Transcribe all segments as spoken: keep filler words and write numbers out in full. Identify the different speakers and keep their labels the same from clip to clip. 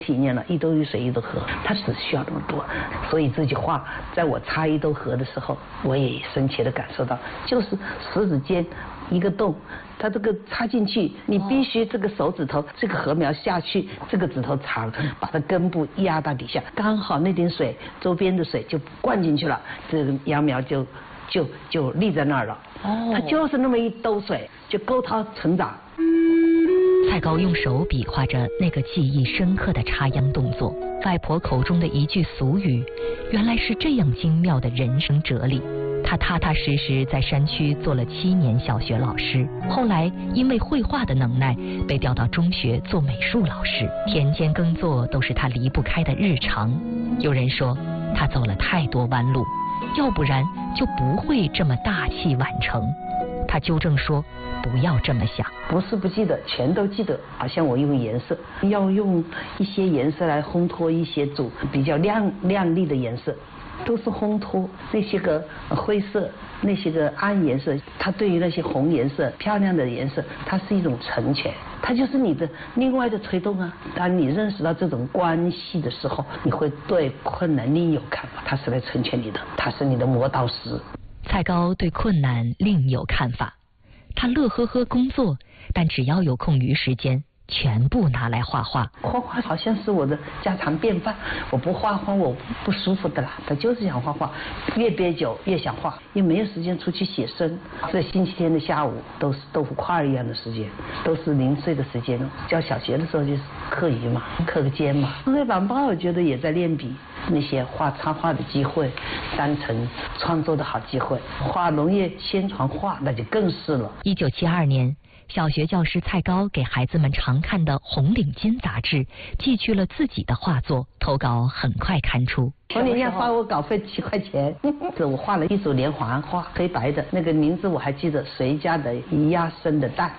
Speaker 1: 体验了一兜雨水一兜河，他只需要这么多。所以这句话，在我插一兜河的时候，我也深切的感受到，就是食指尖一个洞，它这个插进去，你必须这个手指头这个禾苗下去，这个指头长，把它根部压到底下，刚好那点水周边的水就灌进去了，这个秧苗就就就立在那儿了。哦，它就是那么一兜水，就够它成长。
Speaker 2: 蔡高用手比划着那个记忆深刻的插秧动作，外婆口中的一句俗语，原来是这样精妙的人生哲理。他踏踏实实在山区做了七年小学老师，后来因为绘画的能耐，被调到中学做美术老师。田间耕作都是他离不开的日常。有人说他走了太多弯路，要不然就不会这么大器晚成。他纠正说，不要这么想，
Speaker 1: 不是不记得，全都记得。好像我用颜色，要用一些颜色来烘托一些主比较亮亮丽的颜色，都是烘托那些个灰色，那些个暗颜色。它对于那些红颜色、漂亮的颜色，它是一种成全，它就是你的另外的推动啊。当你认识到这种关系的时候，你会对困难另有看法，它是来成全你的，它是你的磨刀石。
Speaker 2: 蔡高对困难另有看法，他乐呵呵工作，但只要有空余时间，全部拿来画画。
Speaker 1: 画画好像是我的家常便饭，我不画画我不舒服的啦。他就是想画画，越憋久越想画，也没有时间出去写生。这星期天的下午都是豆腐块一样的时间，都是零碎的时间。教小学的时候就是课余嘛，课个间嘛。黑板报我觉得也在练笔，那些画插画的机会，单纯创作的好机会。画农业宣传画那就更是了。
Speaker 2: 一九七二年。小学教师蔡高给孩子们常看的《红领巾》杂志寄去了自己的画作，投稿很快刊出。
Speaker 1: 红领巾发我稿费七块钱，这我画了一组连环画，黑白的，那个名字我还记得，谁家的鸭生的蛋。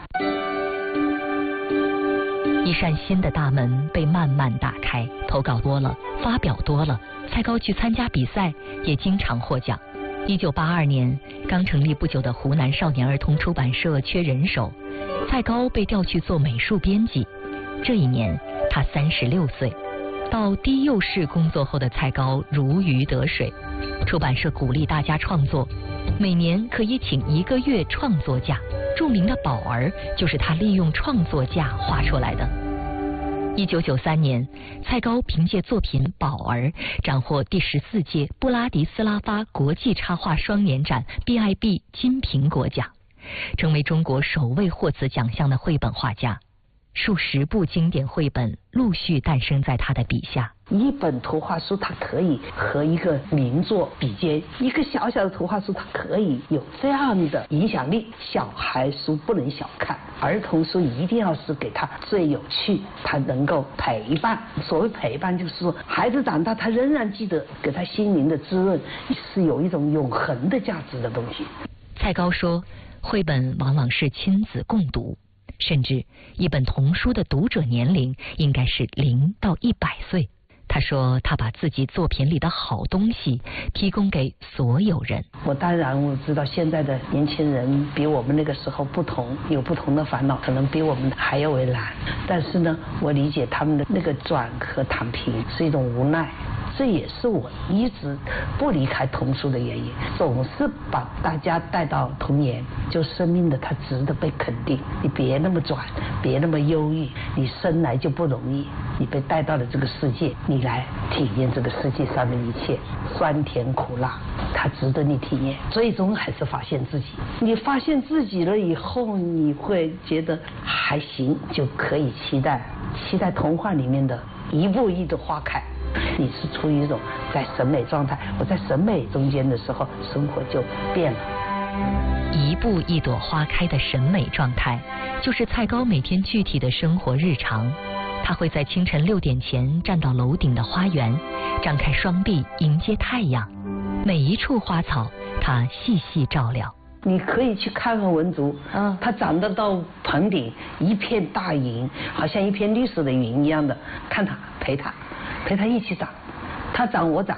Speaker 2: 一扇新的大门被慢慢打开，投稿多了，发表多了，蔡高去参加比赛，也经常获奖。一九八二年，刚成立不久的湖南少年儿童出版社缺人手，蔡高被调去做美术编辑。这一年，他三十六岁。到低幼市工作后的蔡高如鱼得水，出版社鼓励大家创作，每年可以请一个月创作假。著名的宝儿就是他利用创作假画出来的。一九九三年，蔡高凭借作品《宝儿》斩获第十四届布拉迪斯拉发国际插画双年展 B I B 金苹果奖，成为中国首位获此奖项的绘本画家。数十部经典绘本陆续诞生在他的笔下。
Speaker 1: 一本图画书它可以和一个名作比肩，一个小小的图画书它可以有这样的影响力。小孩书不能小看，儿童书一定要是给他最有趣，他能够陪伴。所谓陪伴就是说，孩子长大他仍然记得，给他心灵的滋润是有一种永恒的价值的东西。
Speaker 2: 蔡高说，绘本往往是亲子共读，甚至一本童书的读者年龄应该是零到一百岁。他说，他把自己作品里的好东西提供给所有人。
Speaker 1: 我当然我知道现在的年轻人比我们那个时候不同，有不同的烦恼，可能比我们还要为难。但是呢，我理解他们的那个转和躺平是一种无奈。这也是我一直不离开童书的原因，总是把大家带到童年，就生命的它值得被肯定。你别那么转，别那么忧郁，你生来就不容易，你被带到了这个世界，你来体验这个世界上的一切酸甜苦辣，它值得你体验。最终还是发现自己，你发现自己了以后，你会觉得还行，就可以期待期待童话里面的一步一朵花开。你是处于一种在审美状态，我在审美中间的时候，生活就变了。
Speaker 2: 一步一朵花开的审美状态，就是蔡高每天具体的生活日常。他会在清晨六点前站到楼顶的花园，张开双臂迎接太阳，每一处花草他细细照料。
Speaker 1: 你可以去看看文竹，嗯，它长得到棚顶一片大云，好像一片绿色的云一样的，看它，陪它，陪它一起长，它长我长，它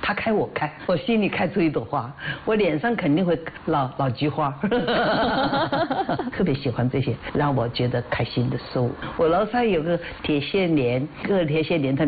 Speaker 1: 他开我开，我心里开出一朵花，我脸上肯定会老老菊花。特别喜欢这些让我觉得开心的事物。我楼上有个铁线莲，个铁线莲它